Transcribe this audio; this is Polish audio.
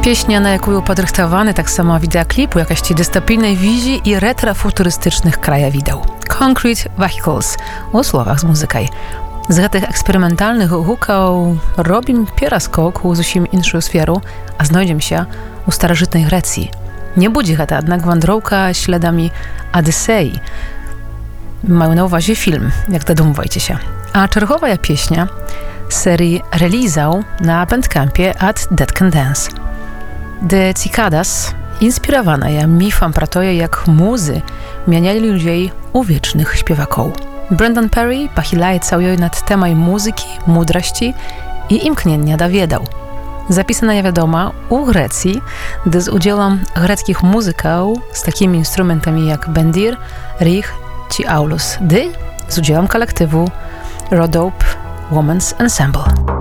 Pieśnia, na jaką podrychtowany, tak samo wideoklipu, jakaś dystopijnej wizji i retrofuturystycznych krajowideł. Concrete Vehicles, u słowach z muzykaj. Z tych eksperymentalnych hukał robim pieraskok u zусім іншу сферу, a znajdziemy się u starożytnej Grecji. Nie budzi to jednak wędrówka śladami Odysei. Mają na uwadze film, jak dodumujecie się. A czerwowa pieśnia serii relizał na Bandcampie at Dead Can Dance. The Cicadas inspirowana jest mifem pro to, jak muzy mieniali ludzi u wiecznych śpiewaków. Brendan Perry pochylaje cały nad temat muzyki, mądrości i imknienia do wiedał. Zapisana jest wiadoma u Grecji, gdy z udziałem greckich muzyków z takimi instrumentami jak bendir, rich czy aulus, gdy z udziałem kolektywu Rhodope Women's Ensemble.